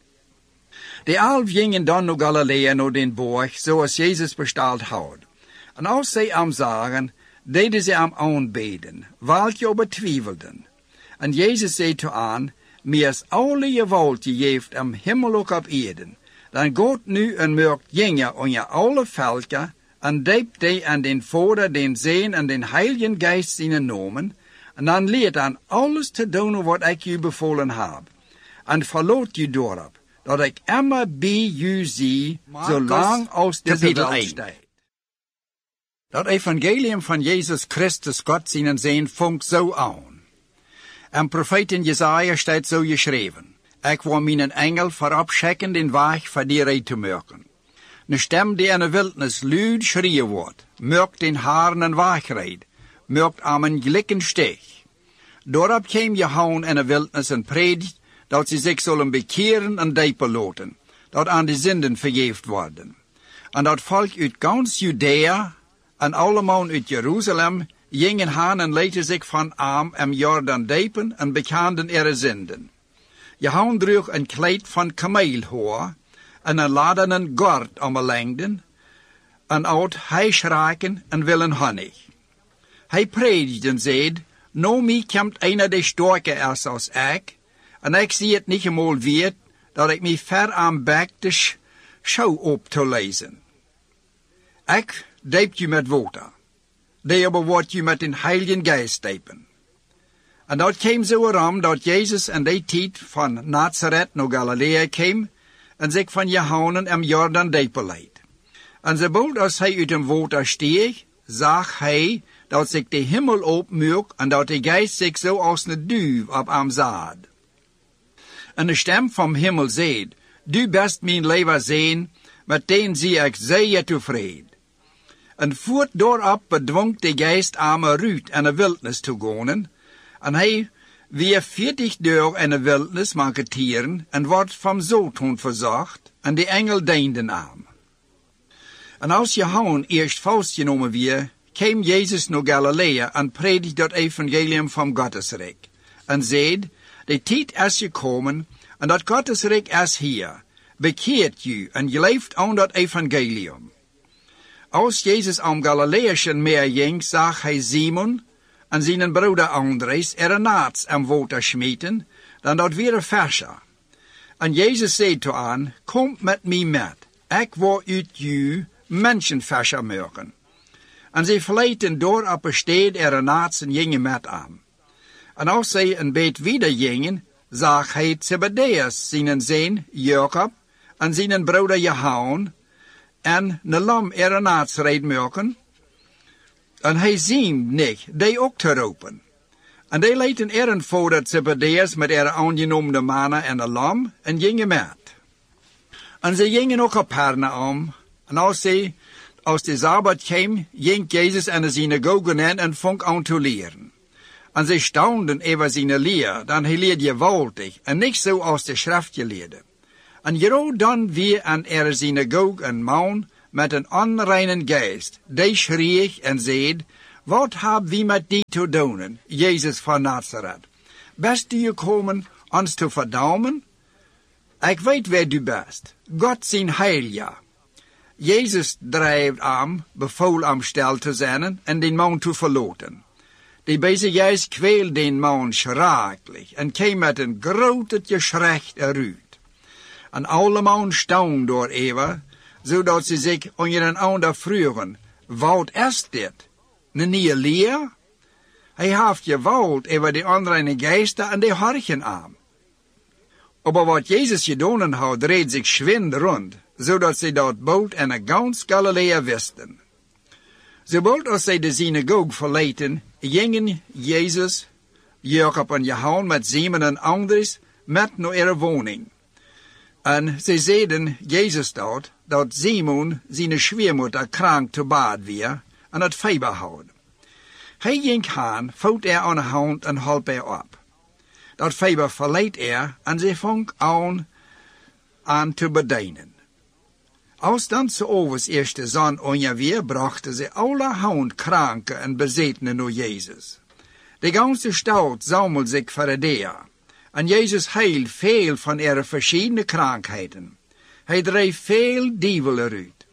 De elf gingen dan naar Galilea, naar den borg, zoals Jezus besteld had. En als zij am zagen, deden ze am aanbeden, welke op betwijfelden. En Jezus zei toe aan, mir is alle gewalt gegeven am hemel ook op eden. Dan gaat nu en merkt jengen onder alle volken, en diept die aan den Vader, den Zoon en den Heiligen Geist zijn nomen, en dan leert aan alles te doen wat ik u bevolen heb. En verloot u dorp, dat ik immer bij u zie, zolang als de wereld staat. Dat evangelium van Jezus Christus God zijn Zoon vangt zo aan. En profeten Jesaja staat zo geschreven. Ik wil mijn engel voorop schikken den weg voor die rij te merken. Een stem die in de wildnis luid schreeuwen wordt, merkt den haren een weg rijdt, merkt aan een glikken steeg. Daarop kwam Johannes in de wildnis en predikt dat ze zich zullen bekeren en diepen loten, dat aan de zinden vergeefd worden. En dat volk uit gans Judea en allemaal uit Jeruzalem gingen haan en lieten zich van Am en Jordan diepen en bekenden ihre zinden. Johannes droeg een kleed van kameelhoor en een ladenen gord om de lengden, en oud hijschraken en willen honig. Hij predikte en zei, nou mij komt einer die sterker is als ik, en ik zie het niet eenmaal weer, dat ik mij ver aan bek de schouw op te lezen. Ik diept u met water, die aber wordt u met een Heiligen Geest diepen. En dat kwam zo erom dat Jezus in die tijd van Nazareth naar Galilea kwam, en zich van Johannes en Jordan diepen leid. En zobald als hij uit dem water steeg, zag hij dat zich de hemel opmerkt en dat de Geest zich zo als een duif op hem zat. En de stem van hemel zei, du best mijn lieber Zoon, met den zie ik zeer tevreden. En voort daarop bedwong de Geest aan Ruut in de wildnis te gaan, en hij weer veertig dagen in de wildnis marketieren en wordt van zoethond verzocht, en de engel dienden aan. En als Johannes eerst vastgenomen weer, kwam Jezus naar Galilea en predikte dat evangelium van Gottesrijk, en zei, de tijd is gekomen, en dat Gottesrijk is hier, bekeert u en je leeft aan dat evangelium. Als Jezus am Galileischen meer ging, zag hij Simon en zijn broeder Andres er naast am water schmieten, dan dat weer verser. En Jezus zei toe aan, kom met mij met, ik wil uit u mensenverser maken. En zij verlieten door op een stad er naast en gingen met aan. En als zij een beet wieder gingen, zag hij Zebedeus zijn zoon Jacob en zijn broeder Johannes en een lam er naast rijden maken. En hij ziet niet, die ook te roepen. En die lieten er voor dat Zebedeus met er aangenomen mannen en een lam en gingen met. En ze gingen ook op Capernaum. En als ze, als de Sabbat kwam, ging Jezus in de synagoge in en vond aan te leren. En zij staunden over zijn leer, dan hij leerde gewaltig, en niet zo als de schriftje leerde. En juist dan weer aan er synagoge een man met een onreinen geest, die schreef en zei, wat hebben we met die te doen, Jezus van Nazareth? Best u gekomen ons te verdammen? Ik weet wie du bent, God zijn heilige. Jezus drijft aan, bevoel hem stil te zijn en den man te verlaten. De bezige geest kweelde den man schrikkelijk en kwam met een groot geschreeuw eruit. En alle man staun door even, zodat ze zich onder een ander vroegen, wat is dit? Een nieuwe leer? Hij heeft geweld over de andere geesten en de harken aan. Maar wat Jezus gedaan had, dreed zich schwind rond, zodat ze dat boot en een gans Galilea wisten. Zobald als zij de synagoge verlieten, gingen Jezus, Jacob en Johannes met Simon en Andries met naar ihre woning. En ze zeiden Jezus dat, dat Simon zijn schwiemoeder krank te bad weer en het feber had. Hij ging aan, voet er aan de hand en hielp er op. Dat feber verleed er en ze vong aan, aan te bedienen. Als dan ze overs eerste zon ongeveer brachten ze allerhand kranken en bezetenen naar Jezus. De ganze stad zamelde zich voor de en Jezus heilt veel van ihre verschillende krankheden. Hij dreef veel dievelen eruit.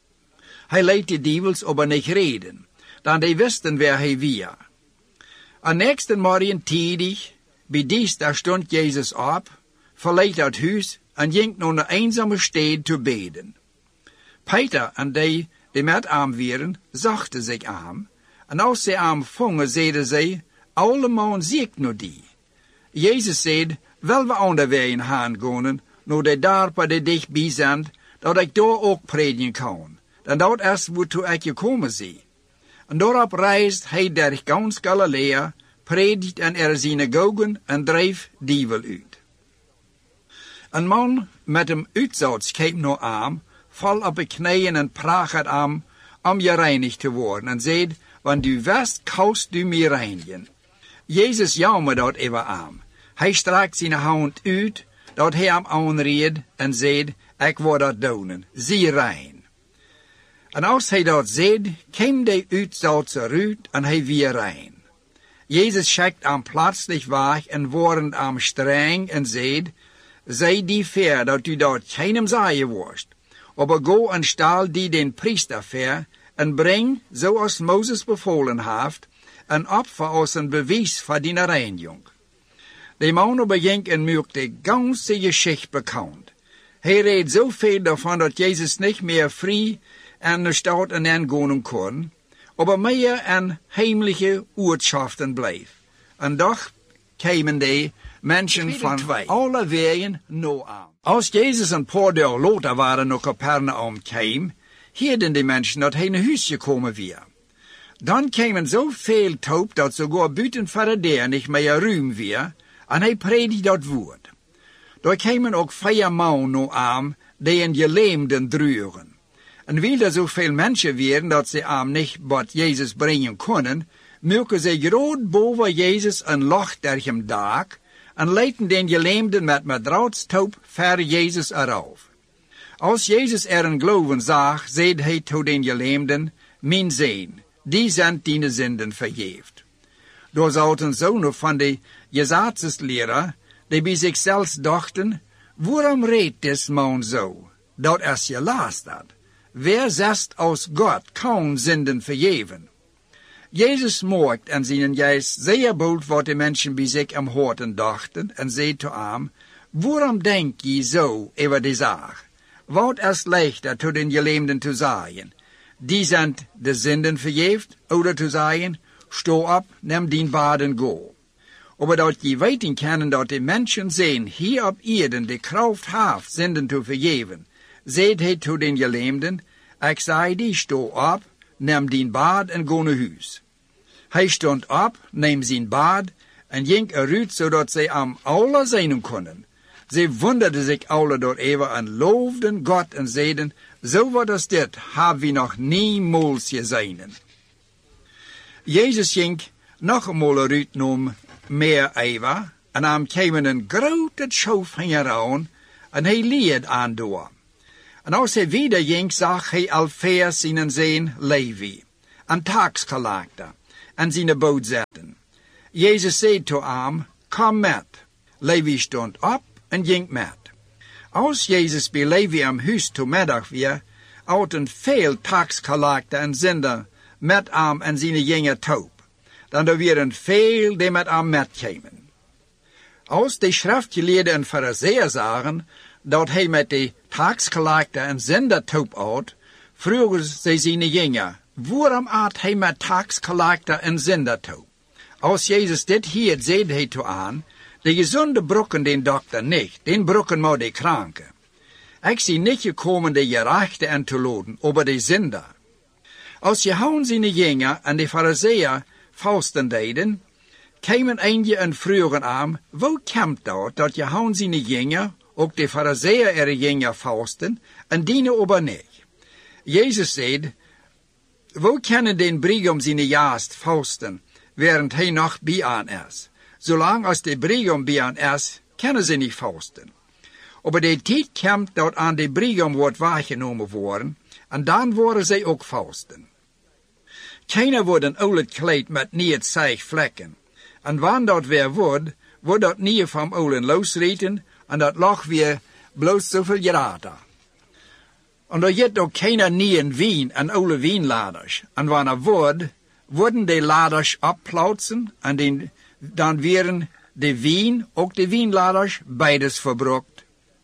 Hij liet de dievels aber niet reden, dan die wisten waar hij weer. En nächste morgen tidig, bij dienst stond Jezus op, verliet het huis en ging naar een eenzame stad te beden. Peter en die, die met hem waren, zachten zich aan, en als ze hem vongen, zeiden zij, allemaal zie ik nu die. Jezus zei, wel we onderweg gaan gaan, naar de dorpen die dichtbij zijn, dat ik daar ook prediken kan. Dan dat is waartoe ik gekomen zie. En daarop reist hij door gans Galilea, predikt in er synagogen en dreef dievel uit. Een man met hem uitzouts keek naar hem, val op de knieën en praat hem om gereinigd te worden en zei, want du west, kaust du mij reinigen. Jezus jammerde dat even aan. Hij strakt zijn hand uit, dat hij hem aanreed en zei, ik word dat doen, zie rein. En als hij dat zei, kwam de uitzoutse eruit en hij weer rein. Jezus schickt hem plötzlich weg en worden hem streng en zei, zij die ver dat u dat keinem zeggen worst, aber go en stal die den priester ver en breng, zoals Mozes bevolen heeft, een opfer als een bewijs voor die reiniging. De man begint en maakt de ganze Geschichte bekend. Hij redt zoveel davon dat Jezus niet meer vrij en de stad en gaan kon, aber meer en heimliche Ortschaften bleef. En doch kwamen de mensen van alle wegen naar aan. Als Jezus een paar dagen later waren naar Capernaum kwam, hielden de mensen dat hij naar huis gekomen weer. Dan kwamen zoveel taub dat sogar buiten voor de deur niet meer ruim weer, en hij predikte dat woord. Daar kwamen ook vier mannen naar aan, die een gelähmden droegen. En weil er zoveel mensen waren dat ze hem niet wat Jezus brengen konden, maakten ze groot boven Jezus een loch door hem dak, en leidden den gelähmden met madrautstaub voor Jezus eraf. Als Jezus er een geloven zag, zei hij tot den gelähmden, mijn zoon, die zijn die zinden vergeeft. Door zouden zonen van de gesetzesleraar, die bij zichzelf dachten, waarom redt des man zo? Dat is je laasterd. Wer zegt als God kan zinden vergeven? Jezus maakt en zijn geest zeer bold wat de mensen bij zich am hoorten dachten en zei te hem, waarom denk je zo over de zaak? Wat is leichter tot den gelähmden te zeggen? Die zijn de zinden vergeeft, oder te zeggen, sto op, neem dien baden go. Aber dat je weten kunnen dat de mensen zijn hier op Erden de kracht heeft zinden te vergeven, zei hij tot den gelähmden, ik zei die, sto op, neem dien bad en go naar huis. Hij stond op, neem zijn bad en ging eruit, zodat zij am alle zijn konden. Ze wonderden zich alle door even en loofden God en zeiden, zo wat als dit hebben we nog niemals gezien. Jezus ging nog eenmaal eruit noem meer Eva, en hem kwamen een grote schoof heen en hij leed aan door. En als hij wieder ging, zag hij Alfeus zijn zoon Levi, een taxcollector, en zijn boot zetten. Jezus zei tot hem, kom met. Levi stond op en ging met. Als Jezus bij Levi am huis toe middag weer, ouden veel taxcollector en zender met hem en zijn jonge toop. Dan er waren veel die met hem metkwamen. Als de schriftgeleerden en fariseeën zagen dat hij met de taxcollector en zender toop at, vroegen ze zijn jongen, waarom at hij met taxcollector en zender toop? Als Jezus dit hier zeide hij toe aan, de gezonde brokken den dokter niet, den brokken maar de kranke. Ik zie niet gekomen de gerechte en te loden, over de zinder. Als Jehoen zijn jongen en de fariseeën fasten deden, kwamen eindje en vroegen aan, hoe komt dat dat Jehoen zijn jongen, ook de fariseeën er jongen fasten, en dienen over niet? Jezus zei, hoe kunnen den brigom zijn jaast fasten, während hij nog bij aan is? Zolang als de brigom bij aan is, kunnen ze niet fasten. Aber de tijd komt dat aan de brigom wordt waargenomen worden, en dan worden zij ook fasten. Keiner wordt een oude kleed met niet zeig vlekken. En wanneer dat weer wordt, wordt dat niet van oude losrieten, en dat lag weer bloos zoveel graden. En er jet ook keiner nieuwe wien en oude wienladers. En wanneer wordt, worden de laders opplaatsen, en den, dan werden de wien, ook de wienladers, beides verbruikt.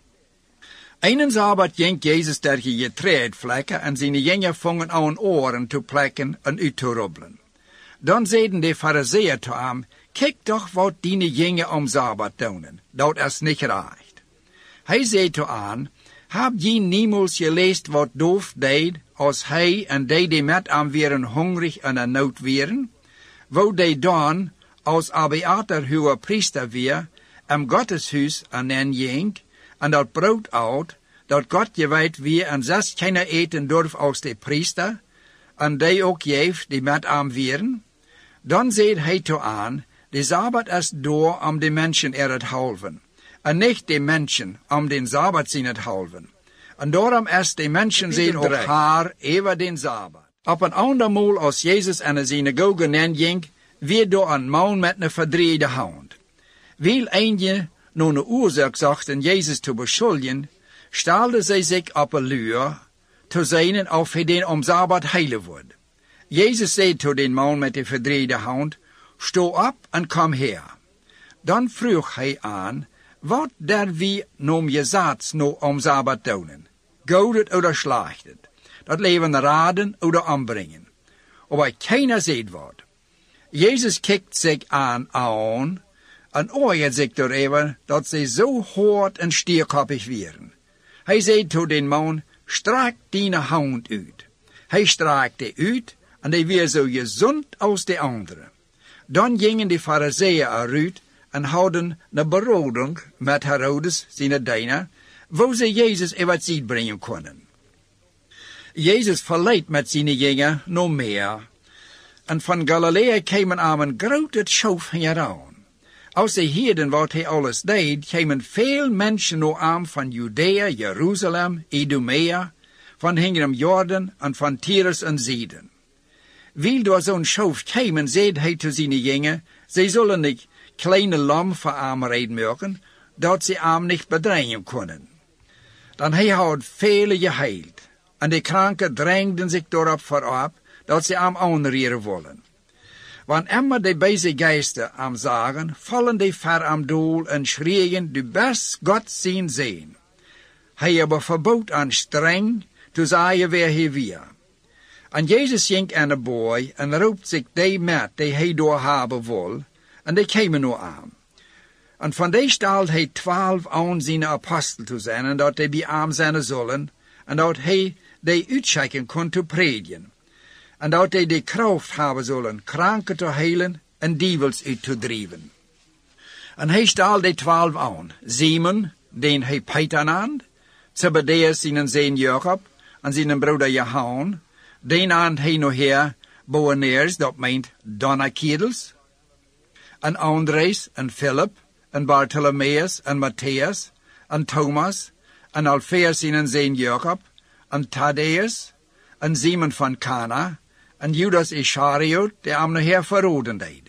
Einen Sabbat ging Jezus ter getreidvlekken en zijn jongen vangen aan oren te plekken en uit te robbelen. Dan zeiden de fariseeën te hem, kijk toch wat die jongen om Sabbat doen, dat is niet recht. Hij zei te aan, heb je niemals gelezen wat Doof deed, als hij en die die met hem waren hongrig en in nood waren? Wo die dan, als Abiatar hoge priester weer, im Gotteshuis en en ging, en dat brood uit, dat God gewijd wie en zes keiner eten durf als de priester, en die ook geeft die met hem wieren? Dan zei hij toe aan, de Sabbat is door om de mensen er het helpen, en niet de mensen om den Sabbat zien het helpen. En daarom is de mensen zijn ook haar over den Sabbat. Op een ander maal als Jezus in de synagoge nen ging, weer door een man met een verdreide hand. Wil eentje nu een oorzaak zochten Jezus te beschuldigen, stelde zij zich op een luur, te zijn of hij den om Sabbat heilen wordt. Jezus zei tot den man met de verdreide hand, sto op en kom her. Dan vroeg hij aan, wat der wie noem je zaad nou om Sabbat doen? Goud oder slachtet? Dat leven raden oder aanbrengen. Aber keiner ziet wat. Jezus kijkt zich aan aan, en oordeelt zich erover dat ze zo hard en stierkoppig waren. Hij zei tot den man, strak die hand uit. Hij strakte uit, en die weer zo gezond als de andere. Dan gingen de fariseeën eruit en hadden een beroding met Herodes, zijn dienaar, wo ze Jezus in wat ziet brengen konden. Jezus verleidt met zijn jongen nog meer. En van Galilea kwamen aan een grote schoof hieraan. Als ze hielden wat hij alles deed, kwamen veel mensen nog aan van Judea, Jeruzalem, Idumea, van Hingerum Jordan en van Tyrus en Sidon. Wil door zo'n schoof kwamen, zei hij te zijn jongen, zij zullen niet kleine lam voor hem reden maken, dat ze hem niet bedreigen konden. Dan hij had vele geheild, en de kranken drängden zich daarop voorop, dat ze hem aanreren willen. Wanneer immer de beide geesten hem zagen, vallen die ver am doel en schreeuwen, du best God zijn zeen. Hij aber verbood aan streng, te zeggen wer hij weer. En Jezus ging aan de boy en roept zich die met die hij door hebben wil, en die kwamen nu aan. En van die stelt hij twaalf aan zijn apostel te zijn, en dat hij bij hem zijn zullen, en dat hij die uitschikken kon te predigen. En dat hij de kracht hebben zullen kranken te heilen en dievels uit te drijven. En hij stelt de twaalf aan. Simon, den hij Peter naamde, Zebedeus zijn zoon Jacob, en zijn broeder Johannes, den aan hij nog her Boanerges, dat meent donnerkedels, en Andres, en Philip, en Bartholomeus, en Matthäus, en Thomas, en Alphaeus en zijn Jacob, en Thaddeus, en Simon van Cana, en Judas Iscariot, die am nachher verroden deed.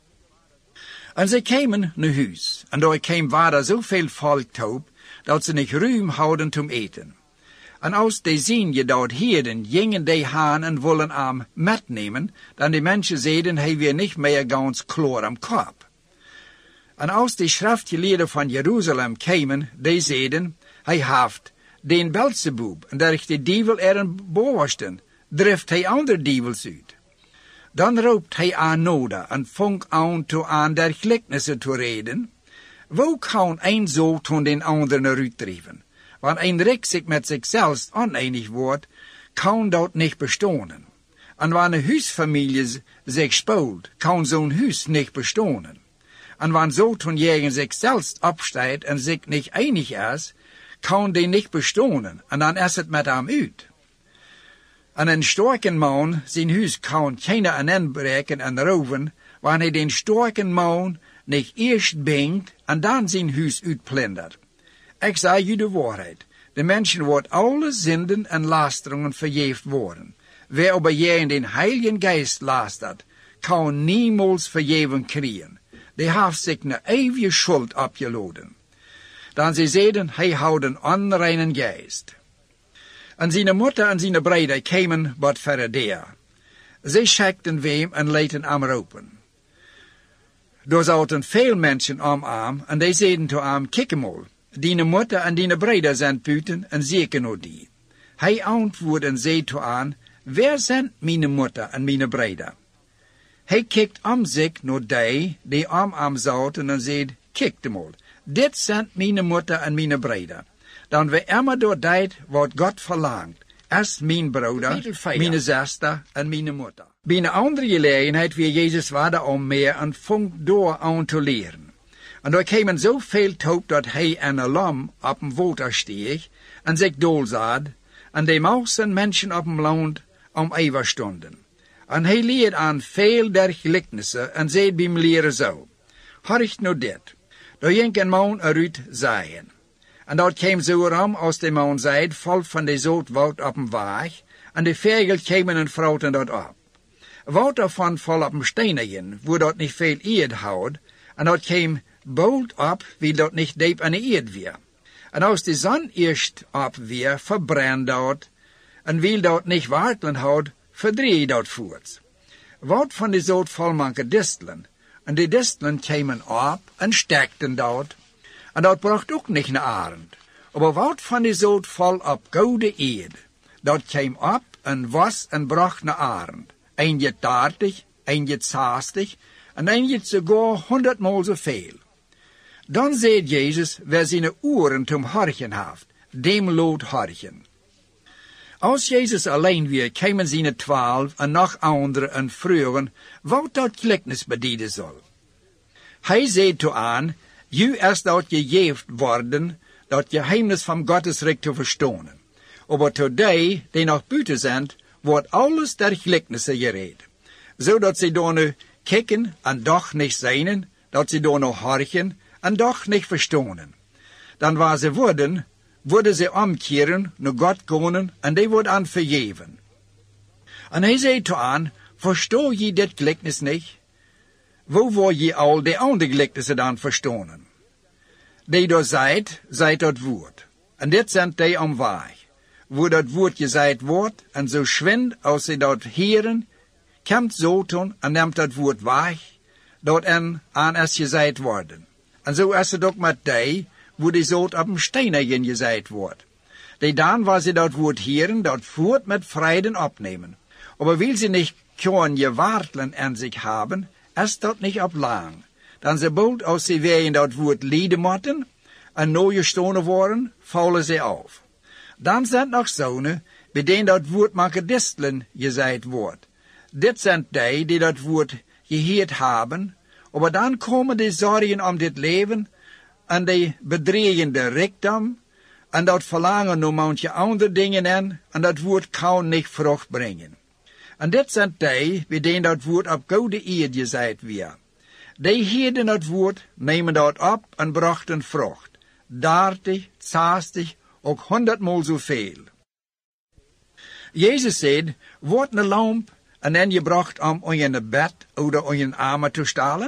En zij kwamen naar huis, en daar kwam vader zoveel volk toe, dat ze niet ruim houden om eten. En als die zien je dat heden, gingen die haan en willen am metnemen, dan die mensen zeiden, hij weer niet meer gans klaar am kop. En als die schriftgeleerden van Jeruzalem kwamen, die zeiden, hij heeft den Belzebub, en dat de dievel er een boorsten, drift hij andere dievels uit. Dan roept hij aan Noda en vangt aan toe aan der gelijkenissen te reden. Wo kan een zo toen den anderen uitdrijven? Want een rijk zich met zichzelf oneinig wordt, kan dat niet bestaan. En wanneer een huisfamilie zich speelt, kan zo'n huis niet bestaan. En wanneer zo toen jegen zichzelf opstaat en zich niet einig is, kan die niet bestaan. En dan is het met hem uit. En een sterke man, zijn huis kan geen aan inbreken en roven, wanneer hij den sterke man niet eerst bindt en dan zijn huis uitplundert. Ik zeg je de waarheid. De mensen wordt alle zinden en lasteringen vergeefd worden. Wie over je in den Heiligen Geest lastert, kan niemals vergeven krijgen. Die heeft zich een eeuwige schuld opgeladen. Dan ze zeiden, hij houdt een onreinen geest. En zijn moeder en zijn broeder kwamen wat verder daar. Zij schikten hem en lieten hem roepen. Daar zaten veel mensen om hem en die zeiden tot hem, kijk mal, die moeder en die broeder zijn buiten en zeker nog die. Hij antwoordde en zei tot hen, waar zijn mijn moeder en mijn broeder? Hij kijkt om zich naar die die om hem zaten en zei, kijk mal, dit zijn mijn moeder en mijn broeder. Dan we immer door deed wat God verlangt. Is mijn broeder, mijn zuster en mijn moeder. Bij een andere gelegenheid weer Jezus vader om meer en vond door aan te leren. En er kwamen zoveel toe dat hij en een lam op een water steeg en zich doolzad, en de meisten mensen op een land om even stonden. En hij leerde aan veel der gelijkenissen en zei bij hem leren zo. Horcht nou dit. Daar ging een man eruit zaaien. En dat kwam zo ram als de man zei, vol van de zout woud op een waag, en de vogel kwamen en vroten dat op. Woud ervan vol op een steenetje, waar dat niet veel eerd houdt, en dat kwam bold op, wie dat niet diep aan de eerd weer. En als de zon eerst op weer, verbrandt dat, en wie dat niet wartelen houdt, verdreef dat voort. Woud van de zout vol manke distelen, en de distelen kwamen op en stekten dat, en dat bracht ook niet naar arend. Maar wat van die zout vol op gouden eerd, dat kwam op en was en bracht naar arend. Eentje taartig, eentje zestig, en eentje sogar honderdmaal zoveel. Dan zei Jezus, wer zijn oren zum horchen heeft, dem lood horchen. Als Jezus alleen weer, kwamen zijn twaalf en nog anderen en vroegen, wat dat gelijkenis bedienen zal. Hij zei toe aan, je is dat gegeven worden, dat geheimnis van Gottes Rijk te verstaan. Maar tot die, die nog buiten zijn, wordt alles der gelijkenissen gereed. Zodat ze door nu kijken en doch niet zijn, dat ze door nog horchen en doch niet verstaan. Dan waar ze worden, worden ze omkeren, naar God komen en die wordt aan vergeven. En hij zei toe aan, verstoor je dit gelijkenis niet? Wo word je al de andere gelijkenissen dan verstaan? Die door zijt, zijt dat woord. En dit zijn die om waar. Wo dat woord gezeid wordt, en zo schwind als ze dat heren, komt Satan en neemt dat woord weg, dat en aan is gezeid worden. En zo is het ook met die, wo die zout op een steenegen gezeid wordt. Die dan, waar ze dat woord heren, dat voort met vrijden opnemen. Maar wil ze niet kunnen gewartelen in zich hebben, is dat niet op lang. Dan ze bold als ze weer in dat woord lieden moeten, en nooit gestonen worden, vallen ze af. Dan zijn nog zonen, bij denen dat woord manke distelen gezeid wordt. Dit zijn die, die dat woord gehoord hebben, maar dan komen de zorgen om dit leven, en de bedreigende rijkdom, en dat verlangen naar manche andere dingen in, en dat woord kan niet vrucht brengen. En dit zijn die, bij denen dat woord op gouden eerd gezeid weer. Die hielden het woord, nemen dat op en brachten vrucht, dertig, zestig, ook honderdmaal zoveel. Jezus zei, word een lamp en dan je bracht om on je bed oder on je armen te stellen?